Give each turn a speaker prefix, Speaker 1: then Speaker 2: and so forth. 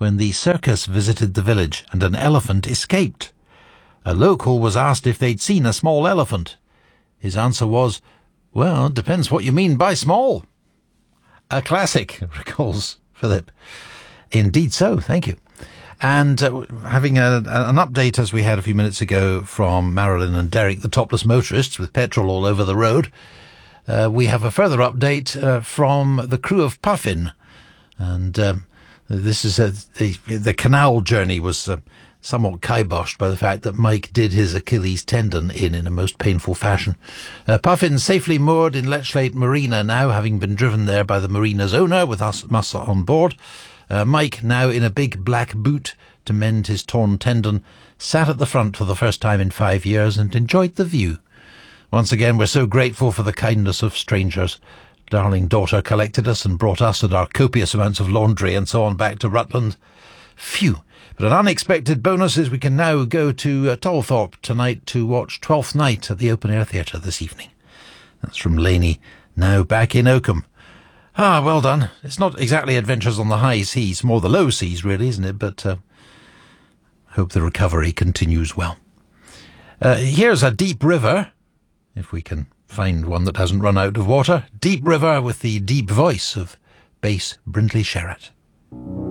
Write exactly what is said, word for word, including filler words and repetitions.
Speaker 1: when the circus visited the village and an elephant escaped. A local was asked if they'd seen a small elephant. His answer was, "Well, it depends what you mean by small." A classic, recalls Philip. Indeed so, thank you. And uh, having a, an update, as we had a few minutes ago, from Marilyn and Derek, the topless motorists with petrol all over the road, uh, we have a further update uh, from the crew of Puffin. And um, this is a, the, the canal journey was uh, somewhat kiboshed by the fact that Mike did his Achilles tendon in in a most painful fashion. Uh, Puffin safely moored in Lechlade Marina now, having been driven there by the marina's owner with us, us on board. Uh, Mike, now in a big black boot to mend his torn tendon, sat at the front for the first time in five years and enjoyed the view. Once again, we're so grateful for the kindness of strangers. Darling daughter collected us and brought us and our copious amounts of laundry and so on back to Rutland. Phew. But an unexpected bonus is we can now go to uh, Tolthorpe tonight to watch Twelfth Night at the Open Air Theatre this evening. That's from Laney, now back in Oakham. Ah, well done. It's not exactly adventures on the high seas, more the low seas, really, isn't it? But uh, hope the recovery continues well. Uh, here's a deep river, if we can find one that hasn't run out of water. Deep river with the deep voice of bass Brindley Sherratt.